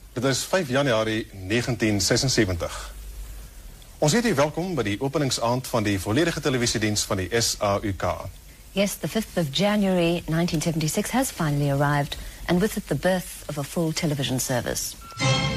Dit is 5 Januarie 1976. Ons heet u welkom by die openingsaand van die volledige televisiediens van die SAUK. Yes, the 5th of January 1976 has finally arrived, and with it the birth of a full television service.